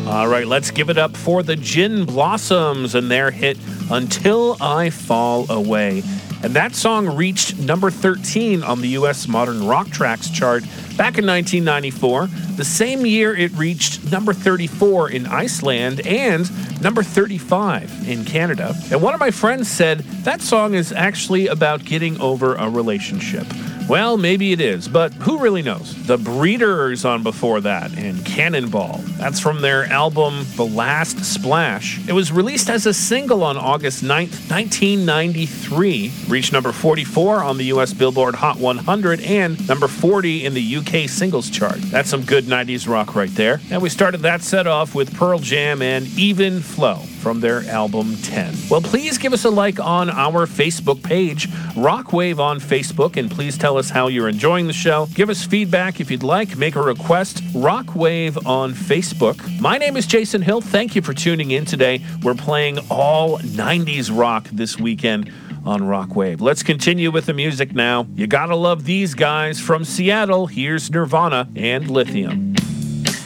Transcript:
All right, let's give it up for the Gin Blossoms and their hit, Until I Fall Away. And that song reached number 13 on the U.S. Modern Rock Tracks chart back in 1994. The same year, it reached number 34 in Iceland and number 35 in Canada. And one of my friends said that song is actually about getting over a relationship. Well, maybe it is, but who really knows? The Breeders on before that, and Cannonball. That's from their album, The Last Splash. It was released as a single on August 9th, 1993. Reached number 44 on the US Billboard Hot 100 and number 40 in the UK singles chart. That's some good 90s rock right there. And we started that set off with Pearl Jam and Even Flow from their album 10. Well, please give us a like on our Facebook page, Rockwave on Facebook, and please tell us how you're enjoying the show. Give us feedback if you'd like. Make a request, Rockwave on Facebook. My name is Jason Hill. Thank you for tuning in today. We're playing all 90s rock this weekend on Rockwave. Let's continue with the music now. You gotta love these guys from Seattle. Here's Nirvana and Lithium.